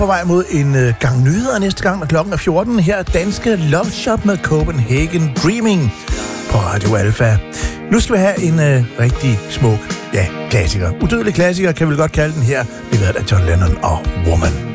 På vej mod en gang nyheder næste gang, når klokken er 14. Her er danske Love Shop med Copenhagen Dreaming på Radio Alpha. Nu skal vi have en rigtig smuk, klassiker. Udødelig klassiker kan vi godt kalde den her. Det ved jeg, John Lennon og Woman.